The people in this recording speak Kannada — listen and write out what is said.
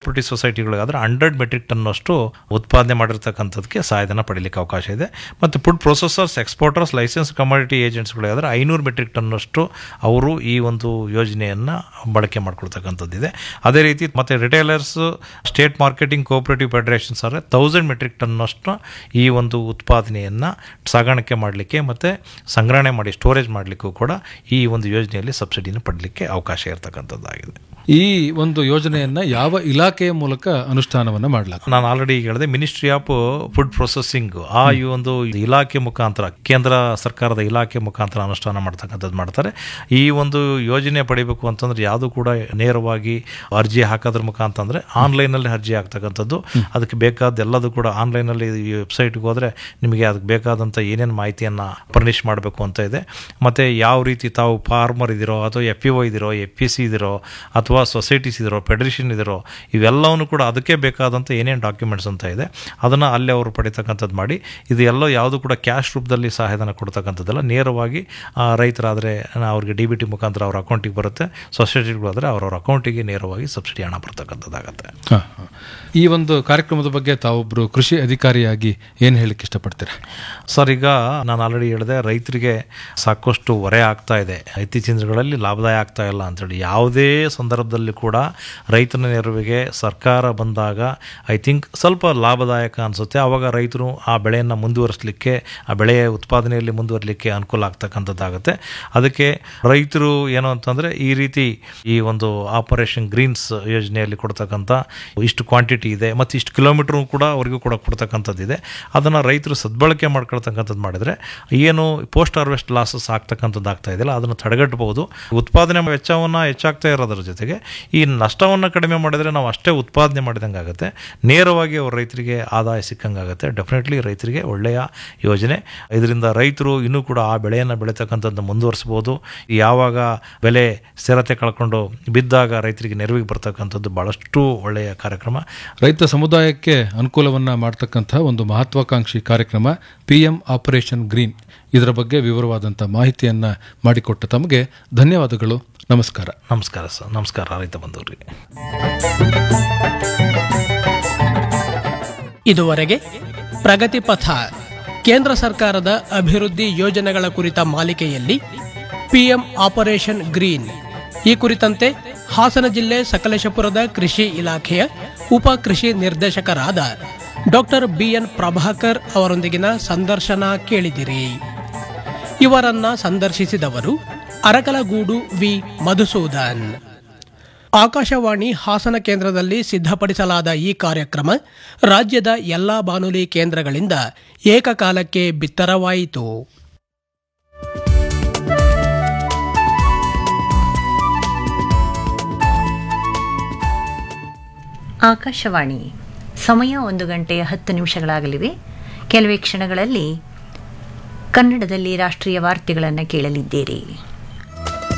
ಕೋಆಪರೇಟಿವ್ ಸೊಸೈಟಿಗಳಿಗಾದರೆ 100 ಮೆಟ್ರಿಕ್ ಟನ್ನಷ್ಟು ಉತ್ಪಾದನೆ ಮಾಡಿರ್ತಕ್ಕಂಥದ್ದಕ್ಕೆ ಸಹಾಯಧನ ಪಡೀಲಿಕ್ಕೆ ಅವಕಾಶ ಇದೆ. ಮತ್ತು food processors, exporters, licence commodity ಏಜೆಂಟ್ಸ್ಗಳಿಗಾದರೆ 500 metric ಟನ್ನಷ್ಟು ಅವರು ಈ ಒಂದು ಯೋಜನೆಯನ್ನು ಬಳಕೆ ಮಾಡ್ಕೊಳ್ತಕ್ಕಂಥದ್ದಿದೆ. ಅದೇ ರೀತಿ ಮತ್ತು retailers, state marketing cooperative federations ಆದರೆ 1000 ಮೆಟ್ರಿಕ್ ಟನ್ನಷ್ಟು ಈ ಒಂದು ಉತ್ಪಾದನೆಯನ್ನು ಸಾಗಾಣಿಕೆ ಮಾಡಲಿಕ್ಕೆ ಮತ್ತು ಸಂಗ್ರಹಣೆ ಮಾಡಿ ಸ್ಟೋರೇಜ್ ಮಾಡಲಿಕ್ಕೂ ಕೂಡ ಈ ಒಂದು ಯೋಜನೆಯಲ್ಲಿ ಸಬ್ಸಿಡಿನ ಪಡಲಿಕ್ಕೆ ಅವಕಾಶ ಇರತಕ್ಕಂಥದ್ದಾಗಿದೆ. ಈ ಒಂದು ಯೋಜನೆಯನ್ನ ಯಾವ ಇಲಾಖೆಯ ಮೂಲಕ ಅನುಷ್ಠಾನವನ್ನು ಮಾಡಲಾಗ್ತದೆ? ನಾನು ಆಲ್ರೆಡಿ ಹೇಳಿದೆ, ಮಿನಿಸ್ಟ್ರಿ ಆಫ್ ಫುಡ್ ಪ್ರೊಸೆಸಿಂಗ್ ಆ ಈ ಒಂದು ಇಲಾಖೆ ಮುಖಾಂತರ, ಕೇಂದ್ರ ಸರ್ಕಾರದ ಇಲಾಖೆ ಮುಖಾಂತರ ಅನುಷ್ಠಾನ ಮಾಡ್ತಕ್ಕಂಥದ್ದು ಮಾಡ್ತಾರೆ. ಈ ಒಂದು ಯೋಜನೆ ಪಡಿಬೇಕು ಅಂತಂದ್ರೆ ಯಾವುದು ಕೂಡ ನೇರವಾಗಿ ಅರ್ಜಿ ಹಾಕೋದ್ರ ಮುಖಾಂತರ ಅಂದರೆ ಆನ್ಲೈನಲ್ಲಿ ಅರ್ಜಿ ಆಗ್ತಕ್ಕಂಥದ್ದು. ಅದಕ್ಕೆ ಬೇಕಾದ ಎಲ್ಲದೂ ಕೂಡ ಆನ್ಲೈನಲ್ಲಿ ಈ ವೆಬ್ಸೈಟ್ಗೆ ಹೋದರೆ ನಿಮಗೆ ಅದಕ್ಕೆ ಬೇಕಾದಂಥ ಏನೇನು ಮಾಹಿತಿಯನ್ನು ಫರ್ನಿಷ್ ಮಾಡಬೇಕು ಅಂತ ಇದೆ. ಮತ್ತು ಯಾವ ರೀತಿ ತಾವು ಫಾರ್ಮರ್ ಇದ್ದೀರೋ ಅಥವಾ FPO ಇದ್ದೀರೋ, FPC ಇದ್ದೀರೋ ಅಥವಾ ಸೊಸೈಟೀಸ್ ಇದಿರೋ, ಫೆಡರೇಷನ್ ಇದಿರೋ, ಇವೆಲ್ಲವೂ ಕೂಡ ಅದಕ್ಕೆ ಬೇಕಾದಂಥ ಏನೇನು ಡಾಕ್ಯುಮೆಂಟ್ಸ್ ಅಂತ ಇದೆ ಅದನ್ನು ಅಲ್ಲೇ ಅವರು ಪಡಿತಕ್ಕಂಥದ್ದು ಮಾಡಿ, ಇದು ಎಲ್ಲೋ ಯಾವುದು ಕೂಡ ಕ್ಯಾಶ್ ರೂಪದಲ್ಲಿ ಸಹಾಯಧನ ಕೊಡ್ತಕ್ಕಂಥದ್ದೆಲ್ಲ ನೇರವಾಗಿ ರೈತರಾದರೆ ಅವ್ರಿಗೆ DBT ಮುಖಾಂತರ ಅವ್ರ ಅಕೌಂಟಿಗೆ ಬರುತ್ತೆ. ಸೊಸೈಟಿಗಳಾದರೆ ಅವ್ರವ್ರ ಅಕೌಂಟಿಗೆ ನೇರವಾಗಿ ಸಬ್ಸಿಡಿ ಹಣ ಬರ್ತಕ್ಕಂಥದ್ದಾಗತ್ತೆ. ಈ ಒಂದು ಕಾರ್ಯಕ್ರಮದ ಬಗ್ಗೆ ತಾವೊಬ್ಬರು ಕೃಷಿ ಅಧಿಕಾರಿಯಾಗಿ ಏನು ಹೇಳಕ್ಕೆ ಇಷ್ಟಪಡ್ತೀರಾ? ಸರ್, ಈಗ ನಾನು ಆಲ್ರೆಡಿ ಹೇಳಿದೆ, ರೈತರಿಗೆ ಸಾಕಷ್ಟು ಹೊರೆ ಆಗ್ತಾ ಇದೆ, ಇತ್ತೀಚಿನ ದಿನಗಳಲ್ಲಿ ಲಾಭದಾಯ ಆಗ್ತಾ ಇಲ್ಲ ಅಂತೇಳಿ. ಯಾವುದೇ ಸಂದರ್ಭದಲ್ಲಿ ಕೂಡ ರೈತನ ನೆರವಿಗೆ ಸರ್ಕಾರ ಬಂದಾಗ ಐ ಥಿಂಕ್ ಸ್ವಲ್ಪ ಲಾಭದಾಯಕ ಅನಿಸುತ್ತೆ. ಆವಾಗ ರೈತರು ಆ ಬೆಳೆಯನ್ನು ಮುಂದುವರಿಸಲಿಕ್ಕೆ, ಆ ಬೆಳೆಯ ಉತ್ಪಾದನೆಯಲ್ಲಿ ಮುಂದುವರಲಿಕ್ಕೆ ಅನುಕೂಲ ಆಗ್ತಕ್ಕಂಥದ್ದಾಗುತ್ತೆ. ಅದಕ್ಕೆ ರೈತರು ಏನು ಅಂತಂದರೆ ಈ ರೀತಿ ಈ ಒಂದು ಆಪರೇಷನ್ ಗ್ರೀನ್ಸ್ ಯೋಜನೆಯಲ್ಲಿ ಕೊಡ್ತಕ್ಕಂಥ ಇಷ್ಟು ಕ್ವಾಂಟಿಟಿ ಇದೆ ಮತ್ತು ಇಷ್ಟು ಕಿಲೋಮೀಟ್ರ್ ಕೂಡ ಅವರಿಗೂ ಕೂಡ ಕೊಡ್ತಕ್ಕಂಥದ್ದಿದೆ. ಅದನ್ನು ರೈತರು ಸದ್ಬಳಕೆ ಮಾಡ್ಕೊಳ್ತಕ್ಕಂಥದ್ದು ಮಾಡಿದರೆ ಏನು ಪೋಸ್ಟ್ ಹಾರ್ವೆಸ್ಟ್ ಲಾಸಸ್ ಆಗ್ತಕ್ಕಂಥದ್ದು ಆಗ್ತಾ ಇದೆಯಲ್ಲ ಅದನ್ನು ತಡೆಗಟ್ಟಬಹುದು. ಉತ್ಪಾದನೆ ವೆಚ್ಚವನ್ನು ಹೆಚ್ಚಾಗ್ತಾ ಇರೋದ್ರ ಜೊತೆಗೆ ಈ ನಷ್ಟವನ್ನು ಕಡಿಮೆ ಮಾಡಿದರೆ ನಾವು ಅಷ್ಟೇ ಉತ್ಪಾದನೆ ಮಾಡಿದಂಗೆ ಆಗುತ್ತೆ, ನೇರವಾಗಿ ಅವ್ರ ರೈತರಿಗೆ ಆದಾಯ ಸಿಕ್ಕಂಗಾಗುತ್ತೆ. ಡೆಫಿನೆಟ್ಲಿ ರೈತರಿಗೆ ಒಳ್ಳೆಯ ಯೋಜನೆ. ಇದರಿಂದ ರೈತರು ಇನ್ನೂ ಕೂಡ ಆ ಬೆಳೆಯನ್ನು ಬೆಳೀತಕ್ಕಂಥದ್ದು ಮುಂದುವರಿಸ್ಬೋದು. ಯಾವಾಗ ಬೆಲೆ ಸ್ಥಿರತೆ ಕಳ್ಕೊಂಡು ಬಿದ್ದಾಗ ರೈತರಿಗೆ ನೆರವಿಗೆ ಬರ್ತಕ್ಕಂಥದ್ದು ಭಾಳಷ್ಟು ಒಳ್ಳೆಯ ಕಾರ್ಯಕ್ರಮ. ರೈತ ಸಮುದಾಯಕ್ಕೆ ಅನುಕೂಲವನ್ನು ಮಾಡ್ತಕ್ಕಂಥ ಒಂದು ಮಹತ್ವಾಕಾಂಕ್ಷಿ ಕಾರ್ಯಕ್ರಮ PM ಆಪರೇಷನ್ ಗ್ರೀನ್. ಇದರ ಬಗ್ಗೆ ವಿವರವಾದಂಥ ಮಾಹಿತಿಯನ್ನು ಮಾಡಿಕೊಟ್ಟ ತಮಗೆ ಧನ್ಯವಾದಗಳು. ನಮಸ್ಕಾರ. ನಮಸ್ಕಾರ ಸರ್. ನಮಸ್ಕಾರ ರೈತ ಬಂಧುವರಿಗೆ. ಇದುವರೆಗೆ ಪ್ರಗತಿ ಪಥ ಕೇಂದ್ರ ಸರ್ಕಾರದ ಅಭಿವೃದ್ಧಿ ಯೋಜನೆಗಳ ಕುರಿತ ಮಾಲಿಕೆಯಲ್ಲಿ PM ಆಪರೇಷನ್ ಗ್ರೀನ್ ಈ ಕುರಿತಂತೆ ಹಾಸನ ಜಿಲ್ಲೆ ಸಕಲೇಶಪುರದ ಕೃಷಿ ಇಲಾಖೆಯ ಉಪ ಕೃಷಿ ನಿರ್ದೇಶಕರಾದ ಡಾಕ್ಟರ್ BN ಪ್ರಭಾಕರ್ ಅವರೊಂದಿಗಿನ ಸಂದರ್ಶನ ಕೇಳಿದಿರಿ. ಇವರನ್ನ ಸಂದರ್ಶಿಸಿದವರು ಅರಕಲಗೂಡು ವಿ ಮಧುಸೂದನ್. ಆಕಾಶವಾಣಿ ಹಾಸನ ಕೇಂದ್ರದಲ್ಲಿ ಸಿದ್ಧಪಡಿಸಲಾದ ಈ ಕಾರ್ಯಕ್ರಮ ರಾಜ್ಯದ ಎಲ್ಲಾ ಬಾನುಲಿ ಕೇಂದ್ರಗಳಿಂದ ಏಕಕಾಲಕ್ಕೆ ಬಿತ್ತರವಾಯಿತು. ಆಕಾಶವಾಣಿ ಸಮಯ 1:10 ಕೆಲವೇ ಕ್ಷಣಗಳಲ್ಲಿ ಕನ್ನಡದಲ್ಲಿ ರಾಷ್ಟ್ರೀಯ ವಾರ್ತೆಗಳನ್ನು ಕೇಳಲಿದ್ದೀರಿ.